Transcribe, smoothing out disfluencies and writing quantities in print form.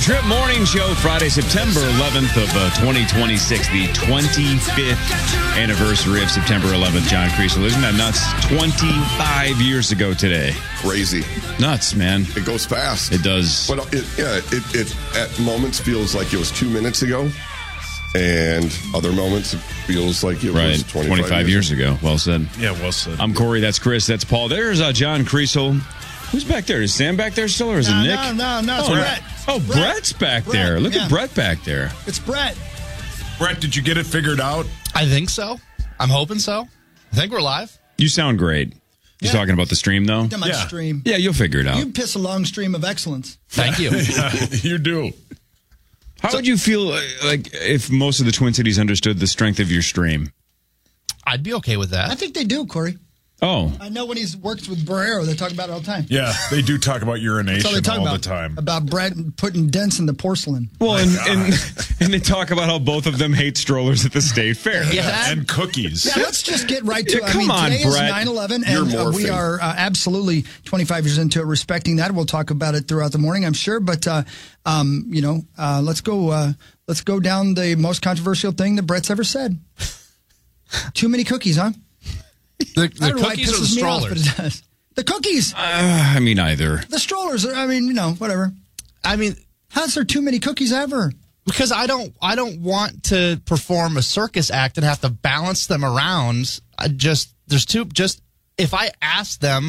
Trip Morning Show, Friday, September 11th of 2026, the 25th anniversary of September 11th, John Kriesel. Isn't that nuts? 25 years ago today. Crazy. Nuts, man. It goes fast. It does. But it at moments feels like it was 2 minutes ago, and other moments it feels like it was 25 years ago. Well said. Yeah, well said. I'm Corey, that's Chris, that's Paul. There's John Kriesel. Who's back there? Is Sam back there still, or is it Nick? No, it's Brett. Oh, Brett's back there. Look at Brett back there. It's Brett. Brett, did you get it figured out? I think so. I'm hoping so. I think we're live. You sound great. You talking about the stream, though? My stream. Yeah, you'll figure it out. You piss a long stream of excellence. Thank you. You do. How would you feel like if most of the Twin Cities understood the strength of your stream? I'd be okay with I that. think they do, Corey. Oh. I know when he works with Barrero, they talk about it all the time. Yeah, they do talk about urination That's all they talk all about. the time. About Brett putting dents in the porcelain. Well, and they talk about how both of them hate strollers at the state fair. And cookies. Yeah, let's just get right to it. Come on, today Brett. is 9/11, You're and we morphing. are absolutely 25 years into it, respecting that. We'll talk about it throughout the morning, I'm sure. But let's go down the most controversial thing that Brett's ever said. Too many cookies, huh? The I don't know why it cookies or the pisses me off, strollers? but it does. The cookies. I mean, either. The strollers. Whatever. I mean, How's there too many cookies ever? because I don't want to perform a circus act and have to balance them around. If I ask them